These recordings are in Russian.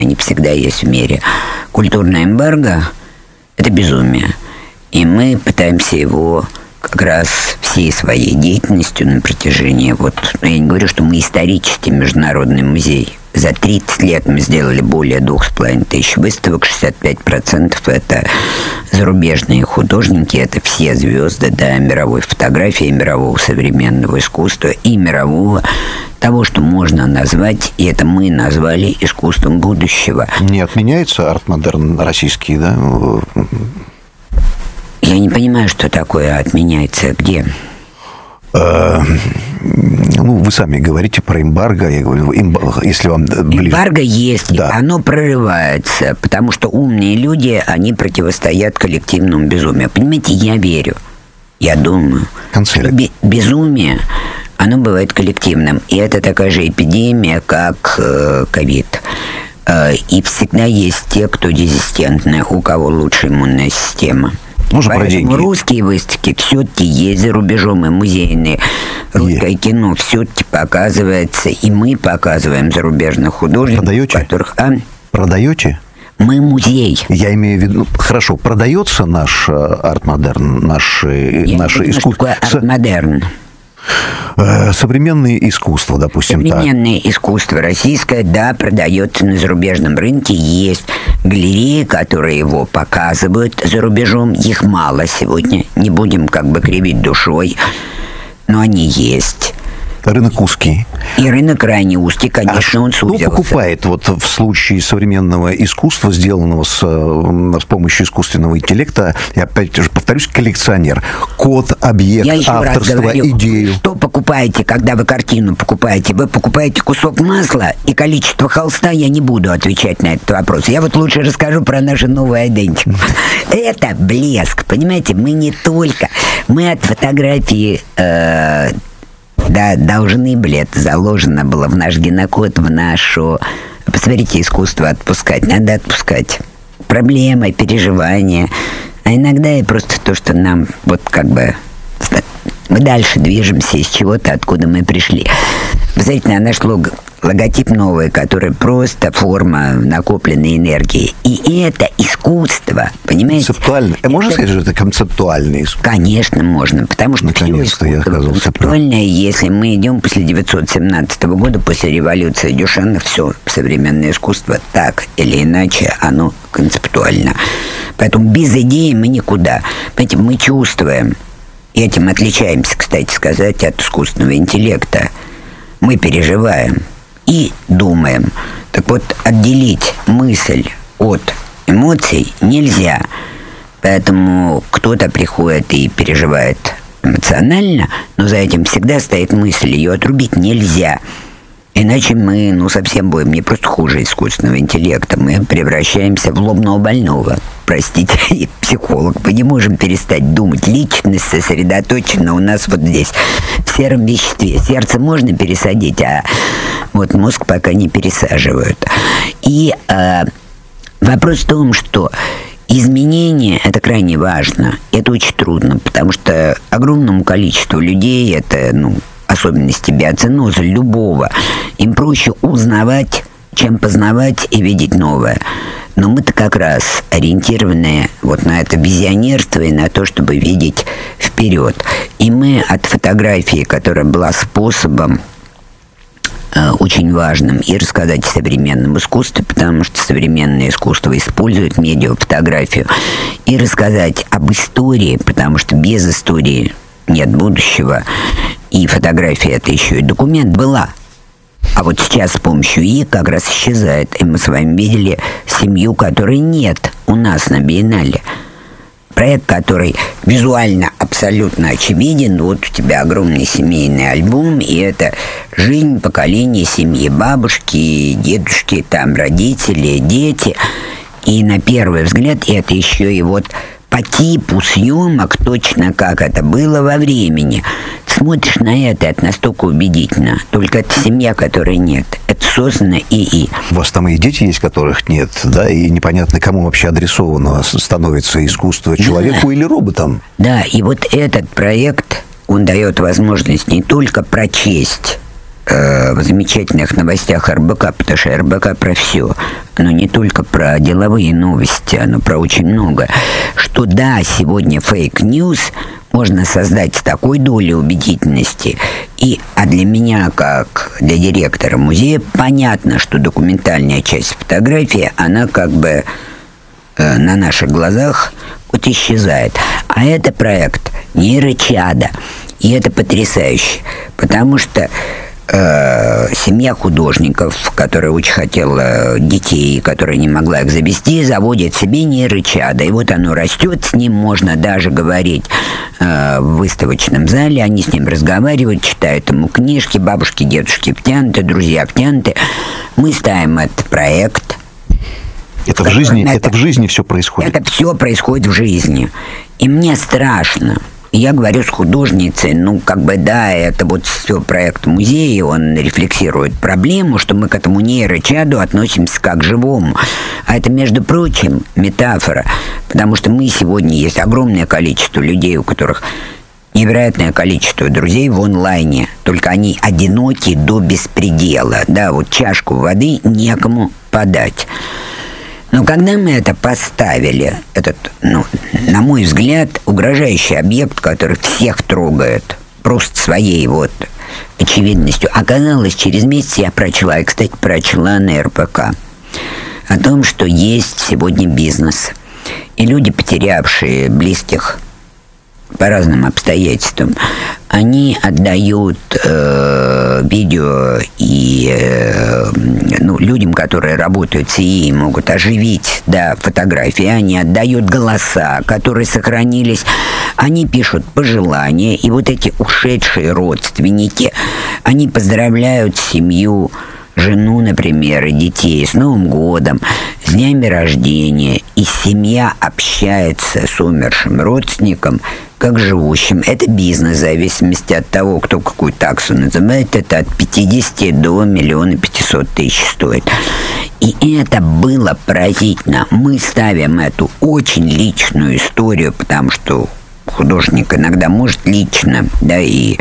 они всегда есть в мире. Культурное эмбарго – это безумие. И мы пытаемся его как раз всей своей деятельностью на протяжении... я не говорю, что мы исторический международный музей. За 30 лет мы сделали более 2500 выставок, 65% это зарубежные художники, это все звезды, да, мировой фотографии, мирового современного искусства и мирового того, что можно назвать, и это мы назвали искусством будущего. Не отменяется арт-модерн российский, да? Я не понимаю, что такое отменяется. Где? Вы сами говорите про эмбарго. Я говорю, если вам ближе... Эмбарго есть, да. Оно прорывается, потому что умные люди, они противостоят коллективному безумию. Понимаете, я верю, я думаю, что безумие, оно бывает коллективным. И это такая же эпидемия, как ковид. И всегда есть те, кто резистентны, у кого лучше иммунная система. Поэтому русские выставки все-таки есть за рубежом, и музейные. Русское кино все-таки показывается, и мы показываем зарубежных художников. Продаете? Мы музей. Я имею в виду, хорошо, продается наш арт-модерн, наше искусство? Что такое арт-модерн? Современное искусство, допустим. Современное искусство российское, да, продается на зарубежном рынке. Есть галереи, которые его показывают за рубежом. Их мало сегодня. Не будем кривить душой. Но они есть. Рынок узкий. И рынок крайне узкий, конечно, он сузился. Кто покупает в случае современного искусства, сделанного с помощью искусственного интеллекта, я опять же повторюсь, коллекционер, код, объект, авторство, идею? Что покупаете, когда вы картину покупаете? Вы покупаете кусок масла и количество холста? Я не буду отвечать на этот вопрос. Я лучше расскажу про нашу новую идентику. Это блеск, понимаете? Мы не только... Мы от фотографии... Да, должны были, это заложено было в наш генокод, в нашу... Посмотрите, искусство отпускать. Надо отпускать. Проблемы, переживания. А иногда и просто то, что нам мы дальше движемся из чего-то, откуда мы пришли. Посмотрите на наш логотип новый, который просто форма накопленной энергии. И это искусство, понимаете? Концептуально. Можно сказать, что это концептуальное искусство? Конечно, можно, потому что все искусство концептуальное. Если мы идем после 1917 года, после революции Дюшана, все современное искусство так или иначе, оно концептуально. Поэтому без идеи мы никуда. Понимаете, мы чувствуем. И этим отличаемся, кстати сказать, от искусственного интеллекта. Мы переживаем и думаем. Так вот, отделить мысль от эмоций нельзя. Поэтому кто-то приходит и переживает эмоционально, но за этим всегда стоит мысль. Ее отрубить нельзя. Иначе мы, совсем будем не просто хуже искусственного интеллекта, мы превращаемся в лобного больного. Простите, психолог, мы не можем перестать думать. Личность сосредоточена у нас здесь, в сером веществе. Сердце можно пересадить, а мозг пока не пересаживают. И вопрос в том, что изменение – это крайне важно. Это очень трудно, потому что огромному количеству людей это, особенности биоценоза любого, им проще узнавать, чем познавать и видеть новое. Но мы-то как раз ориентированы на это визионерство и на то, чтобы видеть вперед. И мы от фотографии, которая была способом очень важным и рассказать о современном искусстве, потому что современное искусство использует медиафотографию, и рассказать об истории, потому что без истории нет будущего, и фотография это еще и документ была. А сейчас с помощью ИИ как раз исчезает. И мы с вами видели семью, которой нет у нас на Биеннале. Проект, который визуально абсолютно очевиден. У тебя огромный семейный альбом, и это жизнь поколения семьи. Бабушки, дедушки, родители, дети. И на первый взгляд это еще и по типу съемок, точно как это было во времени. Смотришь на это настолько убедительно. Только это семья, которой нет. Это создано ИИ. У вас там и дети есть, которых нет, да? И непонятно, кому вообще адресовано становится искусство, человеку или роботам. Да, и этот проект, он дает возможность не только прочесть в замечательных новостях РБК, потому что РБК про все, но не только про деловые новости, оно про очень много, что да, сегодня фейк-ньюс можно создать с такой долей убедительности. А для меня, как для директора музея, понятно, что документальная часть фотографии, она как бы на наших глазах вот исчезает. А это проект нейрочада. И это потрясающе, потому что семья художников, которая очень хотела детей, которая не могла их завести, заводит себе нейрочадо. И вот оно растет, с ним можно даже говорить в выставочном зале, они с ним разговаривают, читают ему книжки, бабушки, дедушки втянуты, друзья втянуты. Мы ставим этот проект. Это в жизни все происходит? Это все происходит в жизни. И мне страшно. Я говорю с художницей, да, это вот все проект музея, он рефлексирует проблему, что мы к этому нейрочаду относимся как к живому. А это, между прочим, метафора, потому что мы сегодня есть огромное количество людей, у которых невероятное количество друзей в онлайне, только они одиноки до беспредела, да, вот чашку воды некому подать. Но когда мы это поставили, этот, на мой взгляд, угрожающий объект, который всех трогает просто своей вот очевидностью, оказалось, через месяц я прочла, и, кстати, прочла на РПК, о том, что есть сегодня бизнес. И люди, потерявшие близких по разным обстоятельствам, они отдают видео и людям, которые работают с ИИ, могут оживить фотографии, они отдают голоса, которые сохранились, они пишут пожелания, и вот эти ушедшие родственники, они поздравляют семью, жену, например, и детей с Новым годом, с днями рождения, и семья общается с умершим родственником как живущим. Это бизнес, в зависимости от того, кто какую таксу называет, это от 50 до 1 500 000 стоит. И это было поразительно. Мы ставим эту очень личную историю, потому что художник иногда может лично, и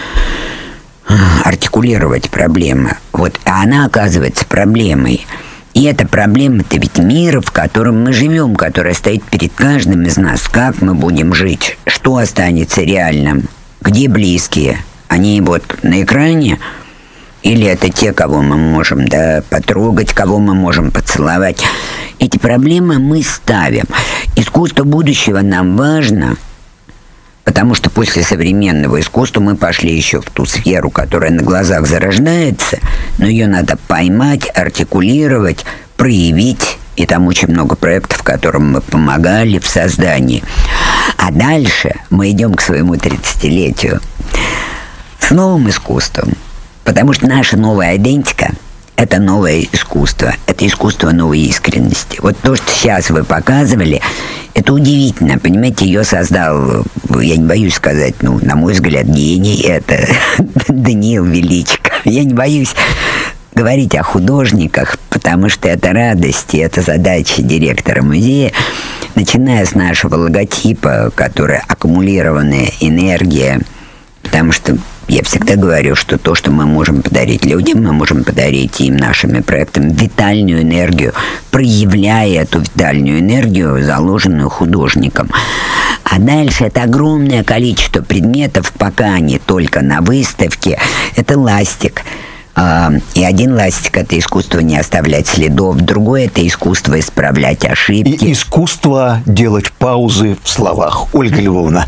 артикулировать проблемы. А она оказывается проблемой. И эта проблема-то ведь мир, в котором мы живем, которая стоит перед каждым из нас. Как мы будем жить? Что останется реальным? Где близкие? Они на экране? Или это те, кого мы можем потрогать, кого мы можем поцеловать? Эти проблемы мы ставим. Искусство будущего нам важно, потому что после современного искусства мы пошли еще в ту сферу, которая на глазах зарождается, но ее надо поймать, артикулировать, проявить. И там очень много проектов, которым мы помогали в создании. А дальше мы идем к своему 30-летию с новым искусством. Потому что наша новая идентика – это новое искусство. Это искусство новой искренности. Вот то, что сейчас вы показывали, это удивительно. Понимаете, ее создал, я не боюсь сказать, на мой взгляд, гений. Это Даниил Величко. Я не боюсь говорить о художниках, потому что это радость, и это задача директора музея, начиная с нашего логотипа, который аккумулированная энергия, потому что я всегда говорю, что то, что мы можем подарить людям, мы можем подарить им нашими проектами витальную энергию, проявляя эту витальную энергию, заложенную художником. А дальше это огромное количество предметов, пока они только на выставке. Это ластик. И один ластик – это искусство не оставлять следов, другое – это искусство исправлять ошибки. И искусство делать паузы в словах. Ольга Львовна,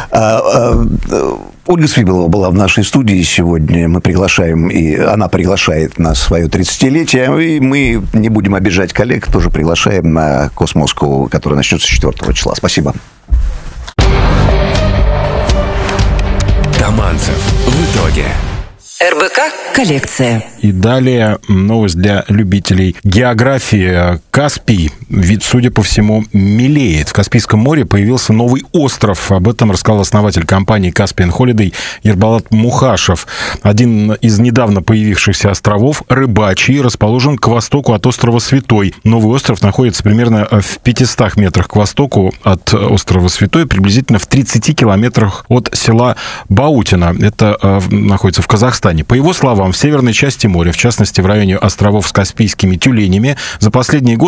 Ольга Свибелова была в нашей студии сегодня. Мы приглашаем, и она приглашает на свое 30-летие. И мы не будем обижать коллег, тоже приглашаем на Космоску, которая начнется 4 числа. Спасибо. Таманцев. В итоге. РБК «Коллекция». И далее новость для любителей географии. Каспий, вид, судя по всему, мелеет. В Каспийском море появился новый остров. Об этом рассказал основатель компании Caspian Holiday Ербалат Мухашев. Один из недавно появившихся островов, Рыбачий, расположен к востоку от острова Святой. Новый остров находится примерно в 500 метрах к востоку от острова Святой, приблизительно в 30 километрах от села Баутино. Это находится в Казахстане. Казахстане. По его словам, в северной части моря, в частности в районе островов с каспийскими тюленями, за последние годы